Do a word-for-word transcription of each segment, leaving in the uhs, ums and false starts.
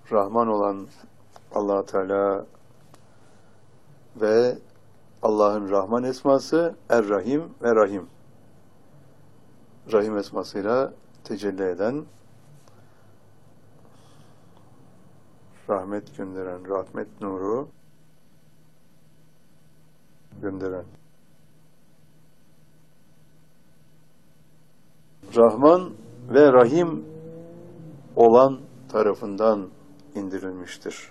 Rahman olan Allah Teala ve Allah'ın Rahman esması Er-Rahim ve Rahim. Rahim esmasıyla tecelli eden, rahmet gönderen, rahmet nuru gönderen. Rahman ve Rahim olan tarafından indirilmiştir.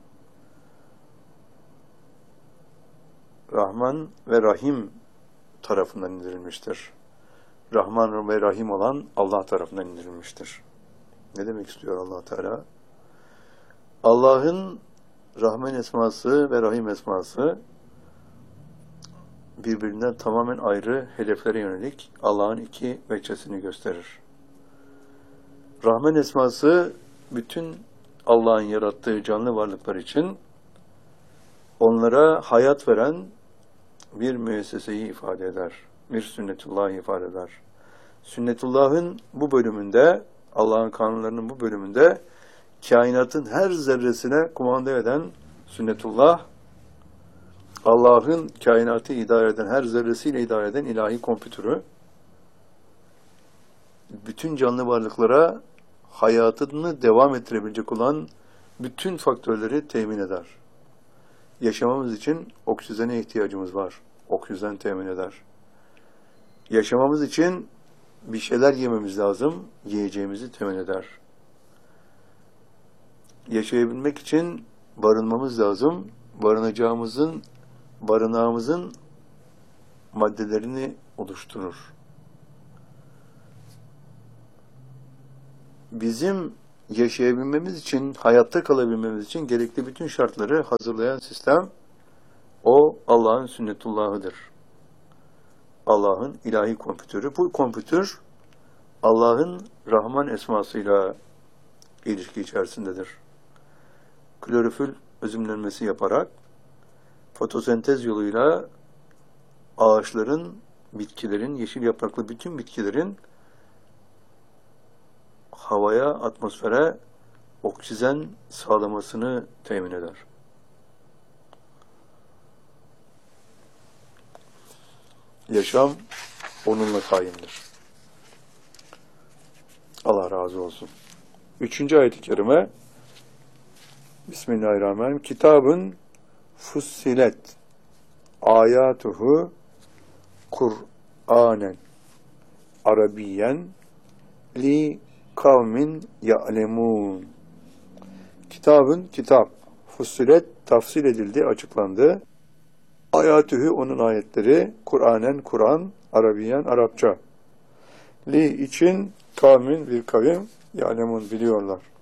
Rahman ve Rahim tarafından indirilmiştir. Rahman ve Rahim olan Allah tarafından indirilmiştir. Ne demek istiyor Allah Teala? Allah'ın Rahman esması ve Rahim esması birbirinden tamamen ayrı hedeflere yönelik Allah'ın iki veçesini gösterir. Rahman esması bütün Allah'ın yarattığı canlı varlıklar için onlara hayat veren bir müesseseyi ifade eder. Bir sünnetullah'ı ifade eder. Sünnetullah'ın bu bölümünde, Allah'ın kanunlarının bu bölümünde kainatın her zerresine kumanda eden sünnetullah, Allah'ın kainatı idare eden, her zerresiyle idare eden ilahi kompütürü, bütün canlı varlıklara hayatını devam ettirebilecek olan bütün faktörleri temin eder. Yaşamamız için oksijene ihtiyacımız var. Oksijen temin eder. Yaşamamız için bir şeyler yememiz lazım. Yiyeceğimizi temin eder. Yaşayabilmek için barınmamız lazım. Barınacağımızın, barınağımızın maddelerini oluşturur. Bizim yaşayabilmemiz için, hayatta kalabilmemiz için gerekli bütün şartları hazırlayan sistem, o Allah'ın sünnetullahıdır. Allah'ın ilahi kompütürü. Bu kompütür, Allah'ın Rahman esmasıyla ilişki içerisindedir. Klorofil özümlenmesi yaparak, fotosentez yoluyla ağaçların, bitkilerin, yeşil yapraklı bütün bitkilerin havaya, atmosfere oksijen sağlamasını temin eder. Yaşam onunla kaimdir. Allah razı olsun. Üçüncü ayet-i kerime Bismillahirrahmanirrahim. Kitabın fussilet ayatuhu Kur'anen Arabiyen li kavmin ya'lemun. Kitabın kitap fussilet tafsil edildi, açıklandı. Ayatühü onun ayetleri Kur'anen Kur'an, Arabiyen Arapça. Li için kavmin bir kavim ya'lemun biliyorlar.